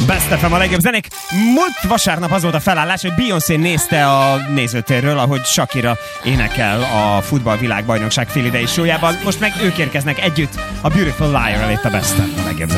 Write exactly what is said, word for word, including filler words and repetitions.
Best ef em a legjobb zenék. Múlt vasárnap az volt a felállás, hogy Beyoncé nézte a nézőtérről, ahogy Shakira énekel a futballvilágbajnokság félidei show-jában. Most meg ők érkeznek együtt a Beautiful Liar elé a Best ef a legjobb zenék.